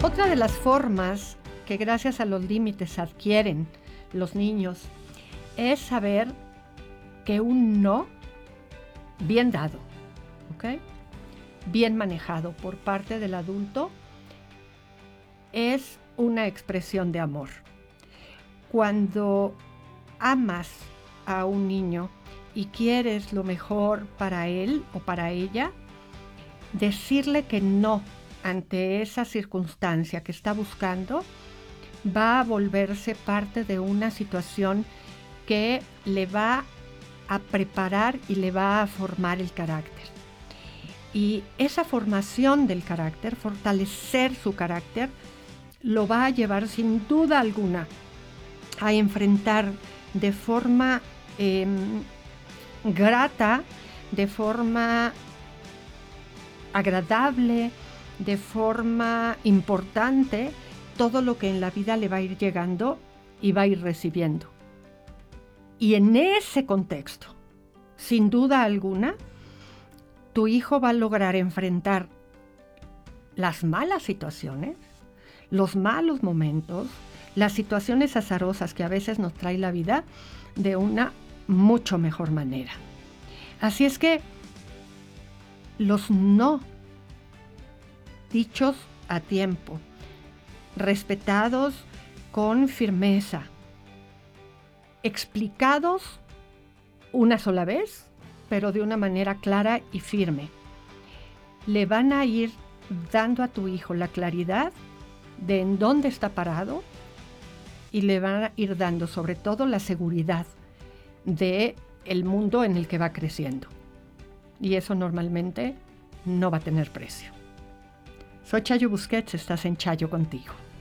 Otra de las formas que gracias a los límites adquieren los niños es saber que un no bien dado, ¿ok?, bien manejado por parte del adulto es una expresión de amor. Cuando amas a un niño y quieres lo mejor para él o para ella, decirle que no ante esa circunstancia que está buscando va a volverse parte de una situación que le va a preparar y le va a formar el carácter. Y esa formación del carácter, fortalecer su carácter, lo va a llevar sin duda alguna a enfrentar de forma grata, de forma agradable, de forma importante, todo lo que en la vida le va a ir llegando y va a ir recibiendo. Y en ese contexto, sin duda alguna, tu hijo va a lograr enfrentar las malas situaciones, los malos momentos, las situaciones azarosas que a veces nos trae la vida de una mucho mejor manera. Así es que los no dichos a tiempo, respetados con firmeza, explicados una sola vez, pero de una manera clara y firme, le van a ir dando a tu hijo la claridad de en dónde está parado y le van a ir dando sobre todo la seguridad de el mundo en el que va creciendo. Y eso normalmente no va a tener precio. Soy Chayo Busquets, estás en Chayo Contigo.